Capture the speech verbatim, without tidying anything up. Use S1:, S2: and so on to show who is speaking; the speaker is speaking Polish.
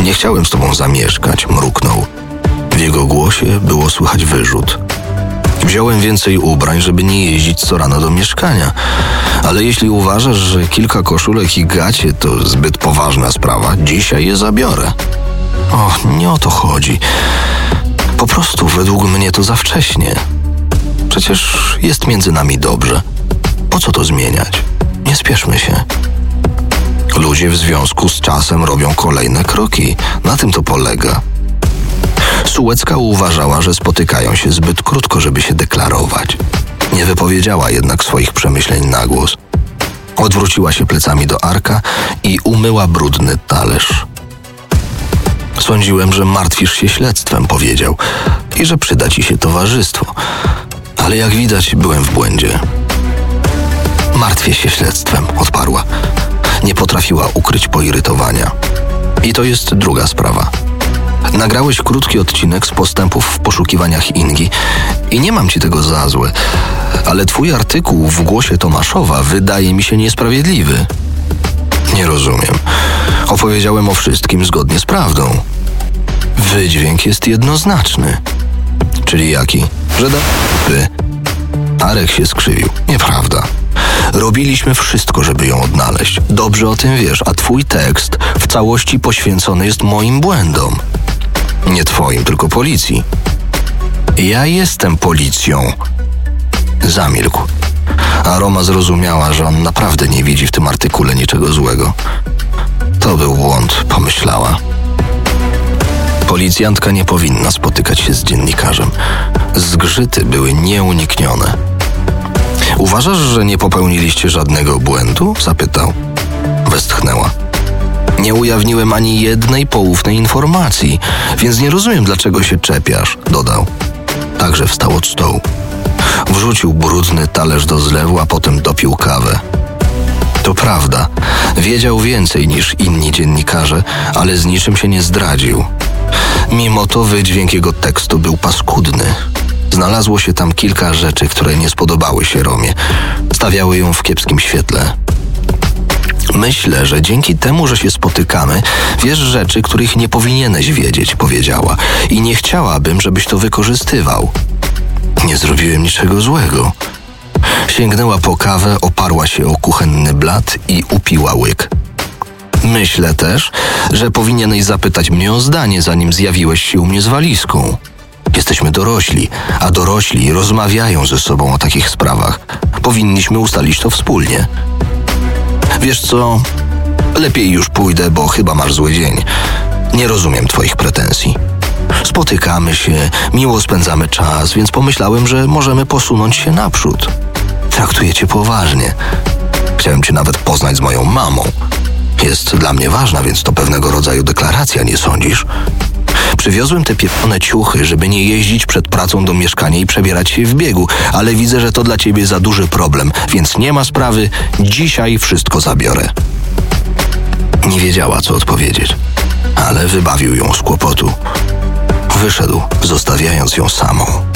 S1: Nie chciałem z tobą zamieszkać, mruknął. W jego głosie było słychać wyrzut. Wziąłem więcej ubrań, żeby nie jeździć co rano do mieszkania. Ale jeśli uważasz, że kilka koszulek i gacie to zbyt poważna sprawa, dzisiaj je zabiorę. O, nie o to chodzi. Po prostu według mnie to za wcześnie. Przecież jest między nami dobrze. Po co to zmieniać? Nie spieszmy się. Ludzie w związku z czasem robią kolejne kroki. Na tym to polega. Sułecka uważała, że spotykają się zbyt krótko, żeby się deklarować. Nie wypowiedziała jednak swoich przemyśleń na głos. Odwróciła się plecami do Arka i umyła brudny talerz. Sądziłem, że martwisz się śledztwem, powiedział, i że przyda ci się towarzystwo. Ale jak widać, byłem w błędzie. Martwię się śledztwem, odparła. Nie potrafiła ukryć poirytowania. I to jest druga sprawa. Nagrałeś krótki odcinek z postępów w poszukiwaniach Ingi i nie mam ci tego za złe, ale twój artykuł w Głosie Tomaszowa wydaje mi się niesprawiedliwy. Nie rozumiem. Opowiedziałem o wszystkim zgodnie z prawdą. Wydźwięk jest jednoznaczny. Czyli jaki? Że da... Ty. Arek się skrzywił. Nieprawda. Robiliśmy wszystko, żeby ją odnaleźć. Dobrze o tym wiesz, a twój tekst w całości poświęcony jest moim błędom. Nie twoim, tylko policji. Ja jestem policją. Zamilkł. A Roma zrozumiała, że on naprawdę nie widzi w tym artykule niczego złego. To był błąd, pomyślała. Policjantka nie powinna spotykać się z dziennikarzem. Zgrzyty były nieuniknione. Uważasz, że nie popełniliście żadnego błędu? Zapytał. Westchnęła. Nie ujawniłem ani jednej poufnej informacji, więc nie rozumiem, dlaczego się czepiasz, dodał. Także wstał od stołu. Wrzucił brudny talerz do zlewu, a potem dopił kawę. To prawda, wiedział więcej niż inni dziennikarze, ale z niczym się nie zdradził. Mimo to wydźwięk jego tekstu był paskudny. Znalazło się tam kilka rzeczy, które nie spodobały się Romie. Stawiały ją w kiepskim świetle. Myślę, że dzięki temu, że się spotykamy, wiesz rzeczy, których nie powinieneś wiedzieć, powiedziała. I nie chciałabym, żebyś to wykorzystywał. Nie zrobiłem niczego złego. Sięgnęła po kawę, oparła się o kuchenny blat i upiła łyk. Myślę też, że powinieneś zapytać mnie o zdanie, zanim zjawiłeś się u mnie z walizką. Jesteśmy dorośli, a dorośli rozmawiają ze sobą o takich sprawach. Powinniśmy ustalić to wspólnie. Wiesz co? Lepiej już pójdę, bo chyba masz zły dzień. Nie rozumiem twoich pretensji. Spotykamy się, miło spędzamy czas, więc pomyślałem, że możemy posunąć się naprzód. Traktuję cię poważnie. Chciałem cię nawet poznać z moją mamą. Jest dla mnie ważna, więc to pewnego rodzaju deklaracja, nie sądzisz? Przywiozłem te pieprzone ciuchy, żeby nie jeździć przed pracą do mieszkania i przebierać się w biegu, ale widzę, że to dla ciebie za duży problem, więc nie ma sprawy, dzisiaj wszystko zabiorę. Nie wiedziała, co odpowiedzieć, ale wybawił ją z kłopotu. Wyszedł, zostawiając ją samą.